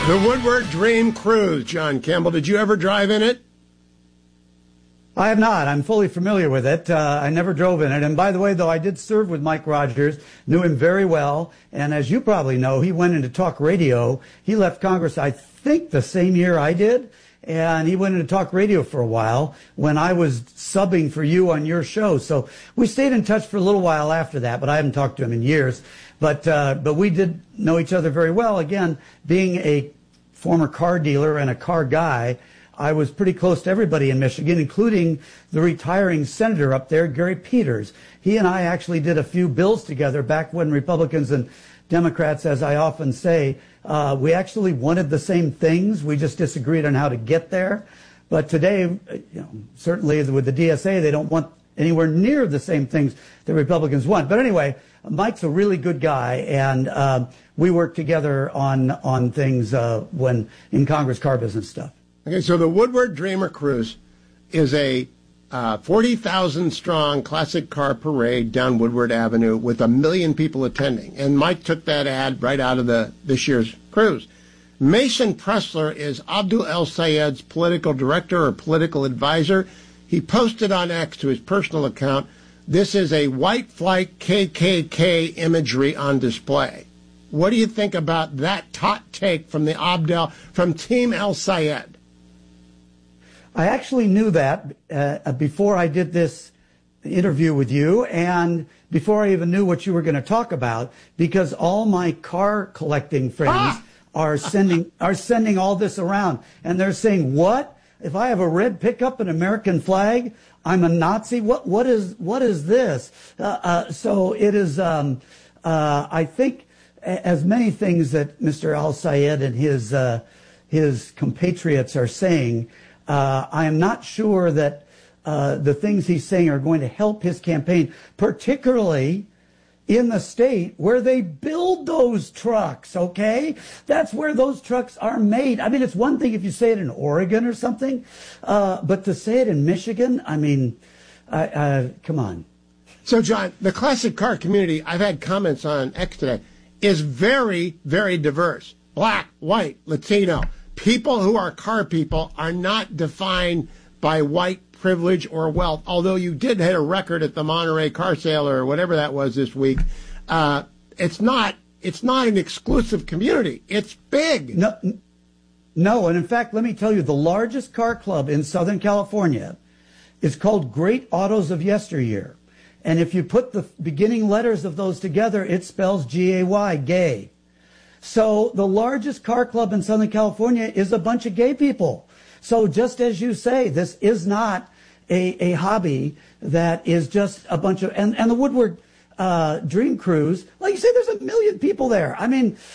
The Woodward Dream Cruise, John Campbell. Did you ever drive in it? I have not. I'm fully familiar with it. I never drove in it. And by the way, though, I did serve with Mike Rogers, knew him very well. And as you probably know, he went into talk radio. He left Congress, I think, the same year I did. And he went into talk radio for a while when I was subbing for you on your show. So we stayed in touch for a little while after that, but I haven't talked to him in years. But we did know each other very well. Again, being a former car dealer and a car guy, I was pretty close to everybody in Michigan, including the retiring senator up there, Gary Peters. He and I actually did a few bills together back when Republicans and Democrats, as I often say, we actually wanted the same things. We just disagreed on how to get there. But today, certainly with the DSA, they don't want anywhere near the same things that Republicans want. But anyway, Mike's a really good guy, and we worked together on things when in Congress car business stuff. Okay, so the Woodward Dreamer Cruise is a 40,000 strong classic car parade down Woodward Avenue with 1 million people attending. And Mike took that ad right out of this year's cruise. Mason Pressler is Abdul El Sayed's political director or political advisor. He posted on X to his personal account, "This is a white flight KKK imagery on display." What do you think about that hot take from from Team El Sayed? I actually knew that before I did this interview with you and before I even knew what you were going to talk about, because all my car collecting friends are sending all this around, and they're saying, "What? If I have a red pickup and American flag, I'm a Nazi? What is this?" So it is. I think, as many things that Mr. Al Sayed and his compatriots are saying, I am not sure that the things he's saying are going to help his campaign, particularly in the state where they build those trucks, okay? That's where those trucks are made. I mean, it's one thing if you say it in Oregon or something, but to say it in Michigan, I mean, come on. So, John, the classic car community, I've had comments on X today, is very, very diverse. Black, white, Latino. People who are car people are not defined by white privilege or wealth, although you did hit a record at the Monterey car sale or whatever that was this week. It's not an exclusive community. It's big. No, and in fact, let me tell you, the largest car club in Southern California is called Great Autos of Yesteryear. And if you put the beginning letters of those together, it spells G-A-Y, gay. So the largest car club in Southern California is a bunch of gay people. So just as you say, this is not a hobby that is just a bunch of, and the Woodward Dream Cruise, like you say, there's 1 million people there. I mean,